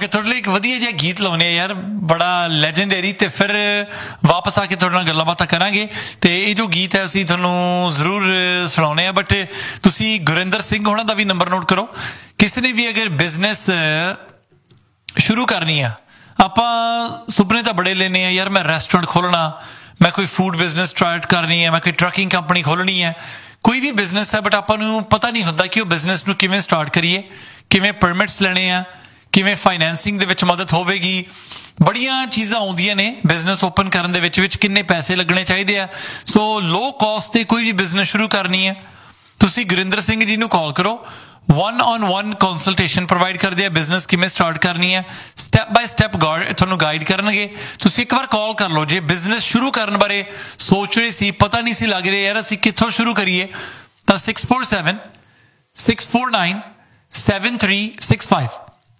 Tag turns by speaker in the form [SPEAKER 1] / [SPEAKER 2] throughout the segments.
[SPEAKER 1] okay थोड़े लिए एक वधिया जिहा गीत लाउने यार बड़ा लैजेंडरी ते फिर वापस आके थोड़े नाल गल्लां बातां करांगे ते ये जो गीत है असीं तुहानूं जरूर सुणाउने आ बट तुसीं गुरिंदर सिंह होणां दा भी नंबर नोट करो किसी ने भी अगर बिजनेस शुरू करनी है आपां सुपने तो बड़े लेने आ यार मैं रेस्टोरेंट खोलना मैं कोई फूड बिजनेस स्टार्ट करनी है मैं कोई ट्रकिंग कंपनी खोलनी है कोई भी बिजनेस है बट आपां नूं पता नहीं हुंदा कि वो बिजनेस नूं किवें स्टार्ट करिए किवें परमिट्स लेने आ किवें फाइनैंसिंग दे विच मदद होवेगी बड़ियां चीज़ां आउंदियां ने बिजनेस ओपन करन दे विच किन्ने पैसे लगने चाहिए आ सो लो कॉस्ट ते कोई भी बिजनेस शुरू करनी है तुसीं गुरिंदर सिंह जी नूं कॉल करो 1-on-1 कंसल्टेशन प्रोवाइड करदे आ बिजनेस किवें स्टार्ट करनी है स्टैप बाय स्टैप तुहानूं गाइड करनगे तुसीं एक बार कॉल कर लो जे बिजनेस शुरू करन बारे सोच रहे सी पता नहीं सी लग रहा यार असीं कित्थों शुरू करिए तां 647-649-7365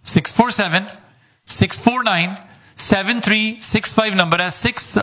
[SPEAKER 1] 647-649-7365 नंबर है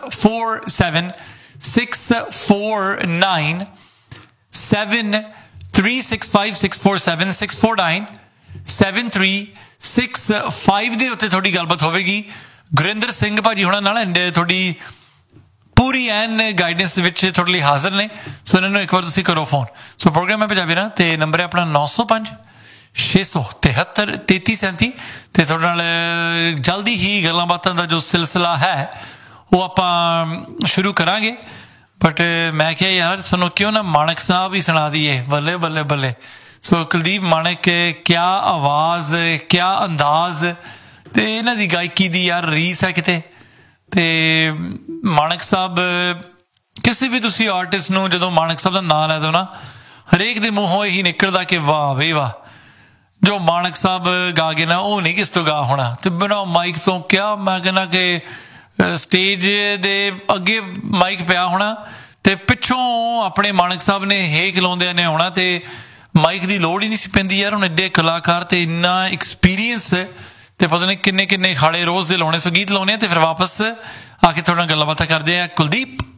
[SPEAKER 1] 647-649-7365 ਦੇ ਉੱਤੇ ਤੁਹਾਡੀ ਗੱਲਬਾਤ ਹੋਵੇਗੀ ਗੁਰਿੰਦਰ ਸਿੰਘ ਭਾਜੀ ਹੁਣਾਂ ਨਾਲ ਐਂਡ ਤੁਹਾਡੀ ਪੂਰੀ ਐਨ ਗਾਈਡੈਂਸ ਦੇ ਵਿੱਚ ਤੁਹਾਡੇ ਲਈ ਹਾਜ਼ਰ ਨੇ ਸੋ ਇਹਨਾਂ ਨੂੰ ਇੱਕ ਵਾਰ ਤੁਸੀਂ ਕਰੋ ਫੋਨ ਸੋ ਪ੍ਰੋਗਰਾਮ ਹੈ ਪੰਜਾਬੀ ਨਾ ਤੇ ਨੰਬਰ ਹੈ ਆਪਣਾ 905 673 3337 ਤੇ ਤੁਹਾਡੇ ਨਾਲ ਜਲਦੀ ਹੀ ਗੱਲਾਂ ਬਾਤਾਂ ਦਾ ਜੋ ਸਿਲਸਿਲਾ ਹੈ ਉਹ ਆਪਾਂ ਸ਼ੁਰੂ ਕਰਾਂਗੇ बट मैं क्या यार सुनो क्यों ना माणक साहब ही सुना दिए बल्ले बल्ले बल्ले सो कुलदीप माणक क्या आवाज़ क्या अंदाज ते इन्हां दी गायकी दी यार रीस है किते ते माणक साहब किसी भी तुसी आर्टिस्ट नूं जदों माणक साहब दा नाम लै दो ना हरेक दे मूहों यही निकलदा कि वाह बई वाह जो माणक साहब गा गए ना वो नहीं किस तो गा होना ते बिना माइक तो क्या मैं कहना कि स्टेज दे अगे माइक पिया होना ते पिछों अपने माणक साहब ने हेक लाउंदियां ने होना ते माइक की लोड़ ही नहीं सी पैंदी यार हुण एडे कलाकार ते इन्ना एक्सपीरियंस ते पता नहीं किन्ने किन्ने खाड़े रोज़ दे लाने सो गीत लाउने ते फिर वापस आके थोड़ा गल्लां बातां करदे आ कुलदीप